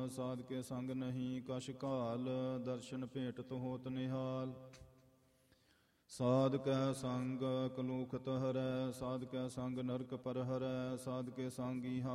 ਸਾਧ ਕੇ ਸੰਗ ਨਹੀਂ ਕਛ ਕਾਲ, ਦਰਸ਼ਨ ਭੇਟਤ ਹੋਤ ਨਿਹਾਲ। ਸਾਧ ਕੈ ਸੰਗ ਕਲੂਖਤ ਹਰੈ, ਸਾਧ ਕੈ ਸੰਗ ਨਰਕ ਪਰ ਹਰੈ, ਸਾਧ ਕੇ ਸੰਗ ਈਹਾ